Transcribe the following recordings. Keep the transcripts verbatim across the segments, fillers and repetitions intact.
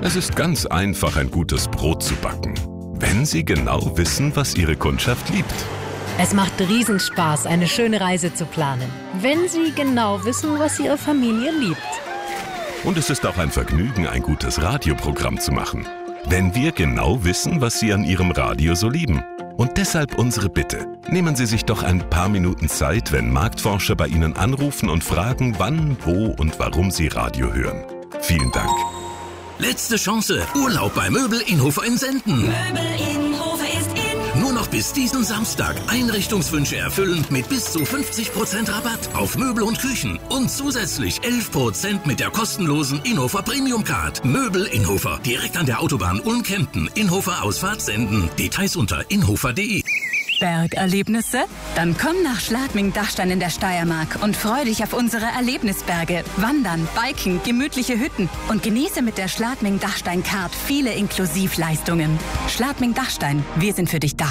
Es ist ganz einfach, ein gutes Brot zu backen, wenn Sie genau wissen, was Ihre Kundschaft liebt. Es macht Riesenspaß, eine schöne Reise zu planen, wenn Sie genau wissen, was Ihre Familie liebt. Und es ist auch ein Vergnügen, ein gutes Radioprogramm zu machen, wenn wir genau wissen, was Sie an Ihrem Radio so lieben. Und deshalb unsere Bitte. Nehmen Sie sich doch ein paar Minuten Zeit, wenn Marktforscher bei Ihnen anrufen und fragen, wann, wo und warum Sie Radio hören. Vielen Dank. Letzte Chance. Urlaub bei Möbel Inhofer in Senden. Möbel Inhofer ist in. Nur noch bis diesen Samstag. Einrichtungswünsche erfüllen mit bis zu fünfzig Prozent Rabatt auf Möbel und Küchen. Und zusätzlich elf Prozent mit der kostenlosen Inhofer Premium Card. Möbel Inhofer. Direkt an der Autobahn Ulm-Kempten. Inhofer Ausfahrt Senden. Details unter inhofer punkt de. Bergerlebnisse? Dann komm nach Schladming-Dachstein in der Steiermark und freu dich auf unsere Erlebnisberge. Wandern, Biken, gemütliche Hütten und genieße mit der Schladming-Dachstein-Card viele Inklusivleistungen. Schladming-Dachstein, wir sind für dich da.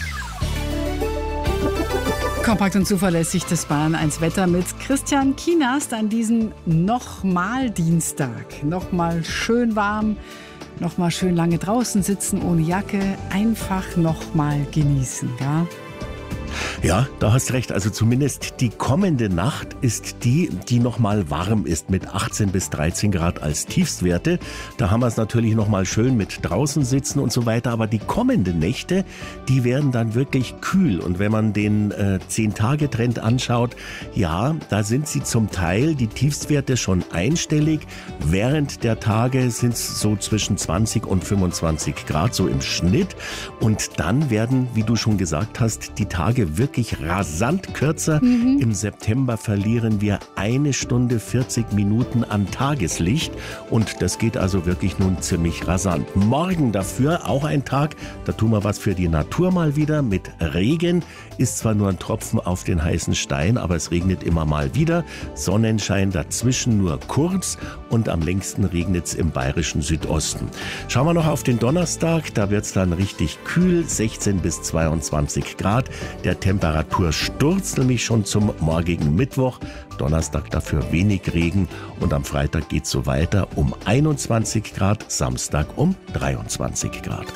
Kompakt und zuverlässig das Bayern eins Wetter mit Christian Kienast an diesem nochmal Dienstag. Nochmal schön warm. Nochmal schön lange draußen sitzen, ohne Jacke, einfach nochmal genießen, ja? Ja, da hast recht. Also zumindest die kommende Nacht ist die, die nochmal warm ist mit achtzehn bis dreizehn Grad als Tiefstwerte. Da haben wir es natürlich nochmal schön mit draußen sitzen und so weiter. Aber die kommenden Nächte, die werden dann wirklich kühl. Und wenn man den äh, zehn-Tage-Trend anschaut, ja, da sind sie zum Teil, die Tiefstwerte schon einstellig. Während der Tage sind es so zwischen zwanzig und fünfundzwanzig Grad, so im Schnitt. Und dann werden, wie du schon gesagt hast, die Tage wirklich rasant kürzer. Mhm. Im September verlieren wir eine Stunde vierzig Minuten an Tageslicht und das geht also wirklich nun ziemlich rasant. Morgen dafür auch ein Tag, da tun wir was für die Natur mal wieder mit Regen. Ist zwar nur ein Tropfen auf den heißen Stein, aber es regnet immer mal wieder. Sonnenschein dazwischen nur kurz und am längsten regnet es im bayerischen Südosten. Schauen wir noch auf den Donnerstag, da wird es dann richtig kühl, sechzehn bis zweiundzwanzig Grad. Der Temperatursturz nämlich schon zum morgigen Mittwoch. Donnerstag dafür wenig Regen und am Freitag geht es so weiter um einundzwanzig Grad, Samstag um dreiundzwanzig Grad.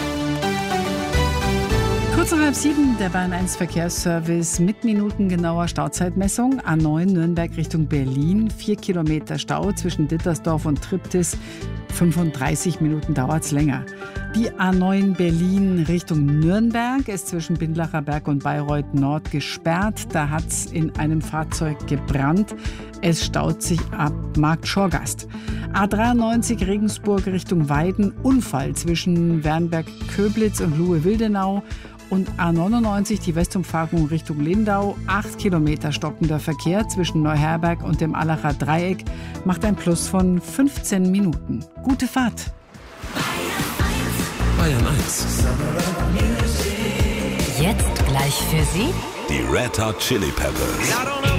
Kurz nach halb sieben, der Bayern eins Verkehrsservice mit minutengenauer Stauzeitmessung. A neun Nürnberg Richtung Berlin, vier Kilometer Stau zwischen Dittersdorf und Triptis. fünfunddreißig Minuten dauert es länger. Die A neun Berlin Richtung Nürnberg ist zwischen Bindlacher Berg und Bayreuth Nord gesperrt. Da hat es in einem Fahrzeug gebrannt. Es staut sich ab Markt Schorgast. A dreiundneunzig Regensburg Richtung Weiden. Unfall zwischen Wernberg-Köblitz und Luhe-Wildenau. Und A neunundneunzig, die Westumfahrung Richtung Lindau, acht Kilometer stockender Verkehr zwischen Neuherberg und dem Allacher Dreieck, macht ein Plus von fünfzehn Minuten. Gute Fahrt. Bayern eins. Jetzt gleich für Sie Die Red Hot Chili Peppers.